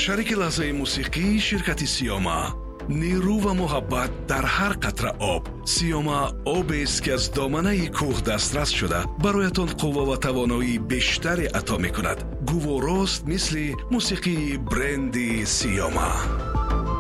شریک لحظه موسیقی شرکت سیاما. نیرو و محبت در هر قطره آب. سیاما آب است که از دامنه کوه دسترس شده برایتان قوه و توانایی بیشتری عطا می کند. گوارست مثل موسیقی برند سیاما.